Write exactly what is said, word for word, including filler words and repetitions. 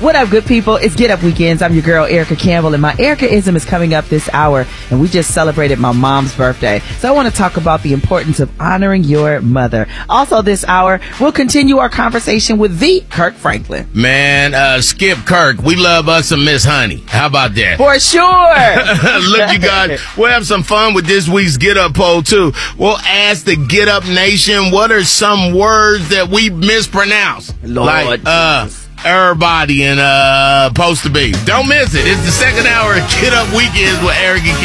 What up, good people? It's Get Up Weekends. I'm your girl, Erica Campbell, and my Erica-ism is coming up this hour, and we just celebrated my mom's birthday. So I want to talk about the importance of honoring your mother. Also this hour, we'll continue our conversation with the Kirk Franklin. Man, uh, Skip Kirk, we love us some Miss Honey. How about that? For sure. Look, you guys, we'll have some fun with this week's Get Up poll, too. We'll ask the Get Up Nation, what are some words that we mispronounce? Lord like, uh, Jesus. everybody and uh, supposed to be. Don't miss it. It's the second hour of Get Up Weekends with Eric and